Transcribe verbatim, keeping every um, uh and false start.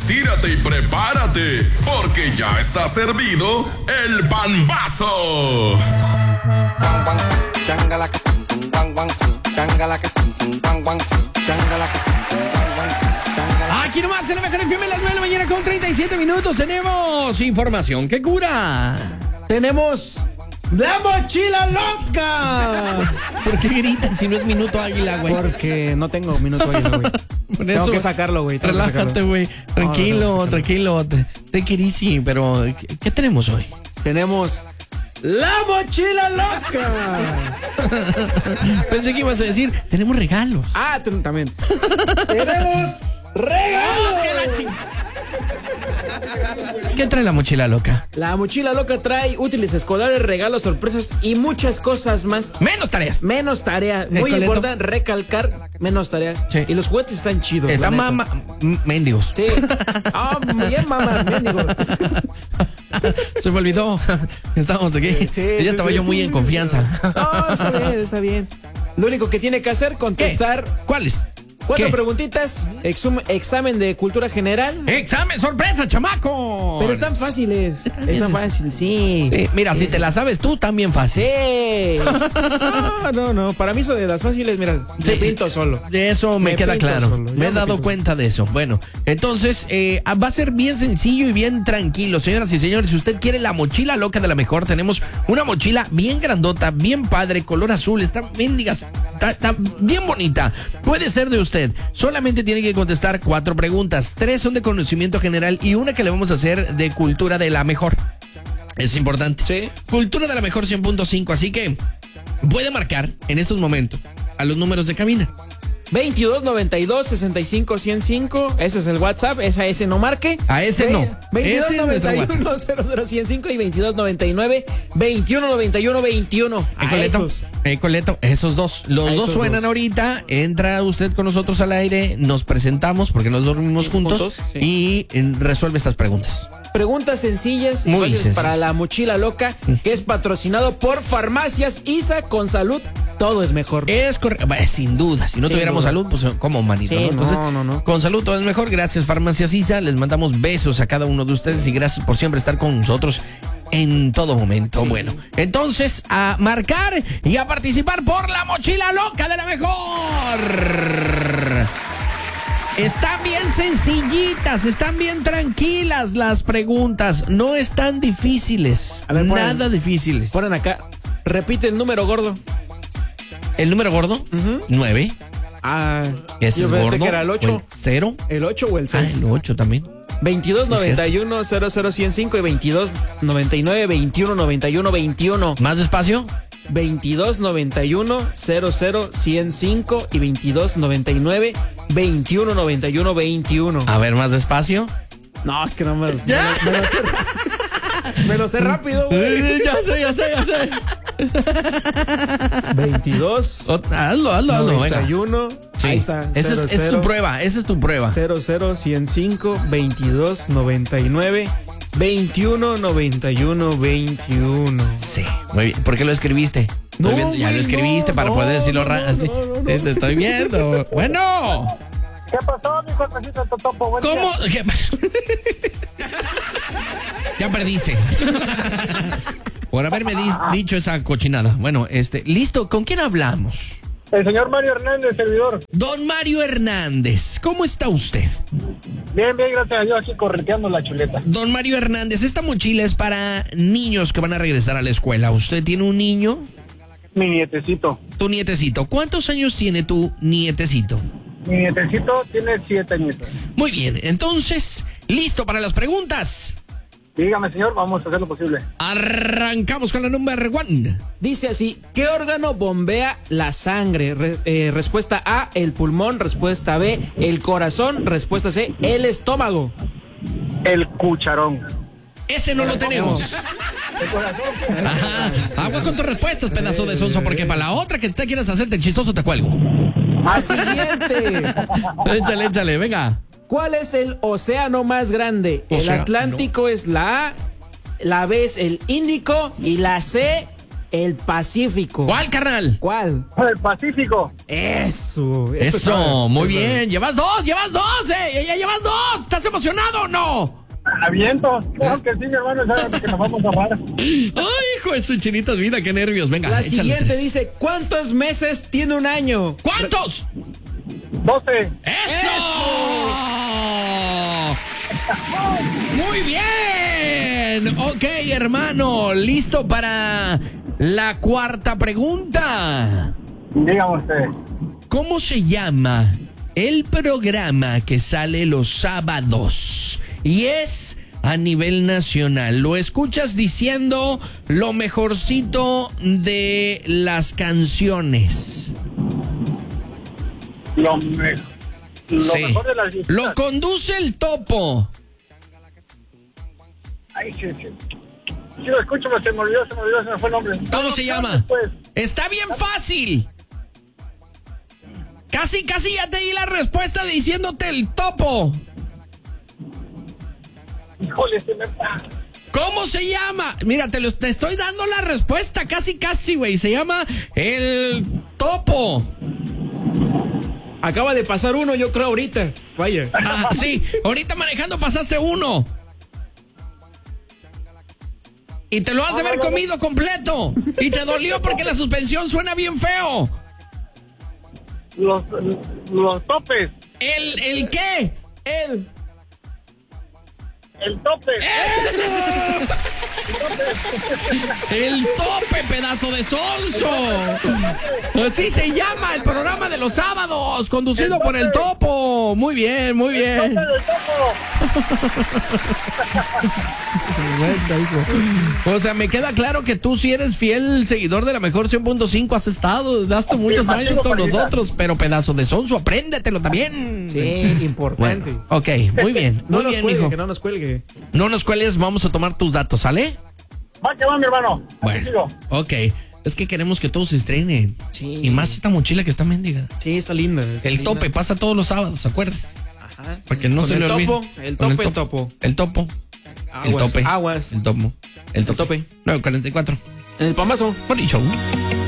estírate y prepárate, porque ya está servido el pambazo. Aquí nomás en la mejor F M, las nueve de la mañana con treinta y siete minutos. Tenemos información que cura. Tenemos ¡La Mochila Loca! ¿Por qué gritas si no es Minuto Águila, güey? Porque no tengo Minuto Águila, güey. Por Tengo eso, que sacarlo, güey. relájate, güey. Tranquilo, No, no, no, tranquilo. Take it easy, pero ¿qué, qué tenemos hoy? Tenemos ¡La Mochila Loca! Pensé que ibas a decir, tenemos regalos. Ah, t- también. ¡Tenemos regalos! ¿Qué trae la mochila loca? La Mochila Loca trae útiles escolares, regalos, sorpresas y muchas cosas más. Menos tareas. Menos tarea. Muy Escoleto. importante recalcar, menos tarea. Sí. Y los juguetes están chidos. Están la neta. mama... m- mendigos. Sí. Ah, bien, mamá, mendigo. Se me olvidó. Estábamos aquí. Sí, ya sí, estaba sí. yo muy en confianza. No, está bien, está bien. Lo único que tiene que hacer, contestar ¿Cuáles? cuatro ¿Qué? preguntitas, exum- examen de cultura general. ¡Examen sorpresa, chamaco! Pero están fáciles. Están fáciles, sí. Sí, mira, si te la sabes tú, también fácil. Sí. No, no, no. Para mí eso de las fáciles, mira, Sí. me pinto solo. De eso me, Me queda pinto claro. solo, yo me he me dado pinto. cuenta de eso. Bueno, entonces eh, va a ser bien sencillo y bien tranquilo, señoras y señores. Si usted quiere la mochila loca de la mejor, tenemos una mochila bien grandota, bien padre, color azul. Está bien, digas, está, está bien bonita. Puede ser de usted. Solamente tiene que contestar cuatro preguntas. Tres son de conocimiento general y una que le vamos a hacer de cultura de la mejor. Es importante. Sí. Cultura de la mejor cien punto cinco. Así que puede marcar en estos momentos a los números de cabina. veintidós noventa y dos sesenta y cinco ciento cinco. Ese es el WhatsApp. Esa ese no marque. A ese Ve- no. veintidós Ese es nuestro noventa y uno cero cero ciento cinco y veintidós noventa y nueve veintiuno noventa y uno veintiuno. A Coleto, esos. eh, Coleto, esos dos. Los A dos esos suenan dos. ahorita. Entra usted con nosotros al aire. Nos presentamos porque nos dormimos Sí, juntos. juntos, sí. Y eh, resuelve estas preguntas. Preguntas sencillas y Muy fáciles sencillas. para la Mochila Loca, que es patrocinado por Farmacias I S A. Con salud, todo es mejor. Es correcto. Sin duda. Si no Sin tuviéramos duda. salud, pues como manito. Sí, ¿no? Entonces, no, no, no. con salud todo es mejor. Gracias, Farmacias I S A. Les mandamos besos a cada uno de ustedes y gracias por siempre estar con nosotros en todo momento. Bueno, entonces a marcar y a participar por la mochila loca de la mejor. Están bien sencillitas, están bien tranquilas las preguntas, no están difíciles, A ver, ponen- nada difíciles. Ponen acá, repite el número gordo. El número gordo, Ujú. nueve. Ah, Ese yo es pensé gordo. que era el o ocho. el cero. ¿El ocho o el Ah, seis? el ocho también. veintidós noventa y uno cero cero ciento cinco y veintidós noventa y nueve veintiuno noventa y uno veintiuno. Más despacio. veintidós noventa y uno cero cero ciento cinco y veintidós noventa y nueve veintiuno noventa y uno veintiuno. A ver, más despacio. No, es que no me, me, me lo sé. Me lo sé rápido, güey. ya sé, ya sé, ya sé. veintidós Ot- Hazlo, hazlo, hazlo, noventa y venga. uno. Sí. Ahí está. Esa es, es tu prueba, esa es tu prueba. cero cero ciento cinco veintidós noventa y nueve veintiuno noventa y uno veintiuno. Sí, muy bien. ¿Por qué lo escribiste? Estoy No, viendo- ya güey, lo escribiste no, para no, poder decirlo no, ra- no, así. no, no, no. Eh, Te estoy viendo. Bueno, ¿Qué pasó, mi cuerpecito Totopo? Buen ¿cómo? día. ¿Qué? Ya perdiste. Por haberme di- dicho esa cochinada. Bueno, este, listo. ¿Con quién hablamos? El señor Mario Hernández, servidor. Don Mario Hernández, ¿cómo está usted? Bien, bien, gracias a Dios, aquí correteando la chuleta. Don Mario Hernández, esta mochila es para niños que van a regresar a la escuela. ¿Usted tiene un niño? Mi nietecito. Tu nietecito. ¿Cuántos años tiene tu nietecito? Mi nietecito tiene siete añitos. Muy bien, entonces, listo para las preguntas. Dígame, señor, vamos a hacer lo posible. Arrancamos con la number one. Dice así, ¿qué órgano bombea la sangre? Re- eh, respuesta A, el pulmón. Respuesta B, el corazón. Respuesta C, el estómago. El cucharón. Ese no lo tenemos. El corazón. Ajá. Agua con tus respuestas, pedazo de sonso, porque para la otra que te quieras hacerte el chistoso te cuelgo. La siguiente. Échale, échale, venga. ¿Cuál es el océano más grande? El Océano. Atlántico es la A, la B es el Índico y la C El Pacífico. ¿Cuál, carnal? ¿Cuál? El Pacífico. Eso. Eso, muy bien. Llevas dos, llevas dos, eh. Ya llevas dos. ¿Estás emocionado o no? Aviento. Claro que sí, mi hermano, sabes que nos vamos a amar. Ay, hijo de su chinita vida, qué nervios. Venga, La échale siguiente tres. dice, ¿cuántos meses tiene un año? ¿Cuántos? doce. ¡Eso! Muy bien. Ok, hermano, listo para la cuarta pregunta. Dígame usted. ¿Cómo se llama el programa que sale los sábados y es a nivel nacional? Lo escuchas diciendo lo mejorcito de las canciones. Lo, me- lo Sí. mejor de las visitas. Lo conduce el Topo. Ay, sí, sí. Sí, lo escucho, pero se me olvidó, se me olvidó, se me fue el nombre. ¿Cómo se llama? Después. Está bien fácil. Casi, casi ya te di la respuesta diciéndote el Topo. Híjole, se me... ¿Cómo se llama? Mira, te, lo, te estoy dando la respuesta, casi, casi, güey. Se llama el Topo. Acaba de pasar uno, yo creo, ahorita. Vaya. Ah, sí, ahorita manejando pasaste uno. Y te lo has de haber comido completo. Y te dolió porque la suspensión suena bien feo. Los, los topes. ¿El, el qué? Él. El tope. El Tope, pedazo de sonso. Así se llama el programa de los sábados, conducido por el Topo. Muy bien, muy bien. Tope del topo. O sea, me queda claro que tú sí eres fiel seguidor de la mejor cien punto cinco. Has estado, daste muchos años con nosotros, pero pedazo de sonso, apréndetelo también. Sí, importante. Bueno, ok, muy bien, No muy nos bien, cuelgue, mijo. que no nos cuelgue. No nos cuelgues, vamos a tomar tus datos, ¿sale? Va que va, mi hermano. Aquí Bueno, sigo. ok. Es que queremos que todos se estrenen. Sí. Y más esta mochila que está mendiga. Sí, está linda. está El linda. Tope pasa todos los sábados, acuérdate. Ajá. Para que no Con se el le olvide. topo, el Con tope, el topo. El topo. El Aguas, tope. aguas. El topo. El tope. tope. nueve cuarenta y cuatro. En el pambazo. Buen show.